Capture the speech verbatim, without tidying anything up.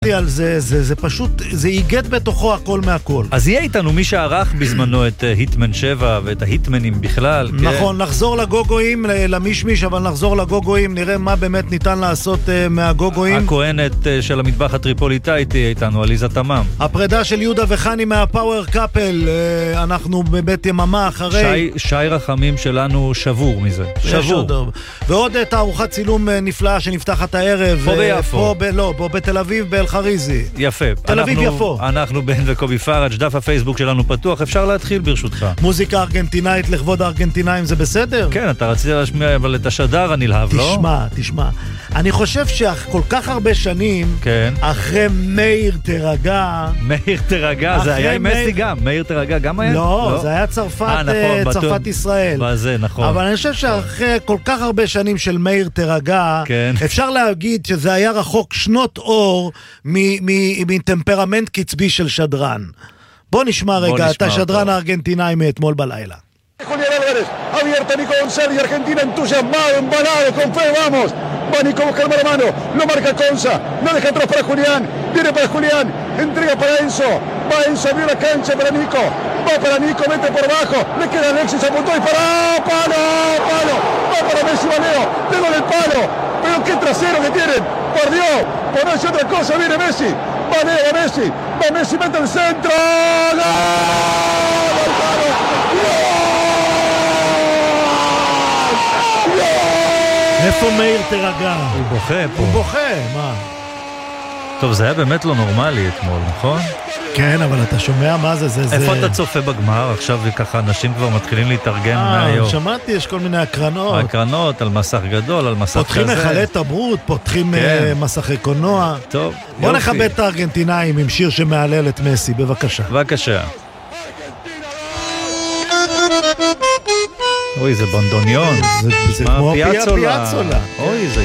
על זה, זה, זה פשוט, זה ייגד בתוכו הכל מהכל. אז יהיה איתנו מי שערך בזמנו את היטמן שבע ואת ההיטמנים בכלל. נכון, כן. נחזור לגוגויים, למישמיש, אבל נחזור לגוגויים, נראה מה באמת ניתן לעשות uh, מהגוגויים. הכהנת uh, של המטבח הטריפוליטאי תהיה איתנו, עליזה תמם. הפרידה של יהודה וחני מהפאוור קאפל, uh, אנחנו בבית יממה אחרי... שי, שי רחמים שלנו שבור מזה. שבור. ועוד תערוכת צילום נפלאה שנפתחת הערב. פה ביפו. פה ב, לא, פה בתל אביב, חריזי. יפה. תל אביב יפו. אנחנו בן וקובי פראג', דף הפייסבוק שלנו פתוח, אפשר להתחיל ברשותך. מוזיקה ארגנטינאית לכבוד הארגנטינאים, זה בסדר? כן, אתה רצית להשמיע אבל את השדר הנלהב, לא? תשמע, תשמע. אני חושב שכל כך הרבה שנים, כן. אחרי מאיר תרגע... מאיר תרגע, זה היה עם מסי גם. מאיר תרגע גם היה? לא, זה היה צרפת, צרפת ישראל. בזה, נכון. אבל אני חושב שאחרי כל כך הרבה שנים של מאיר תרגע, אפשר להגיד שזה היה רחוק שנות אור מטמפרמנט קצבי של שדרן. בוא נשמע רגע את השדרן הארגנטינאי מאתמול בלילה. Julián Álvarez, abierto Nico González y Argentina entusiasmado, embalado, con fe, vamos. Va Nico a buscar mano a mano, lo marca Conza, no deja atrás para Julián, viene para Julián, entrega para Enzo, va Enzo, abrió la cancha para Nico, va para Nico, mete por abajo, le queda Alexis, apuntó y paró, palo, palo, va para Messi, Valeo, tengo el palo, pero qué trasero que tienen, por Dios, por no decir otra cosa, viene Messi, va Leo, va Messi, va Messi, mete el centro, ¡gol! ¡Gol, palo! איפה מאיר תרגע? הוא בוכה פה. הוא בוכה, מה? טוב, זה היה באמת לא נורמלי אתמול, נכון? כן, אבל אתה שומע מה זה? זה איפה זה... אתה צופה בגמר? עכשיו ככה אנשים כבר מתחילים להתארגן מהיום. שמעתי, יש כל מיני הקרנות. הקרנות על מסך גדול, על מסך פותחים כזה. מחלי תברות, פותחים כן. מסכי קולנוע. טוב, בוא יופי. נכבד את הארגנטינאים עם שיר שמעלל את מסי, בבקשה. בבקשה. אוי, זה בנדוניון. זה, זה כמו פיאצולה. פיאצולה. אוי, זה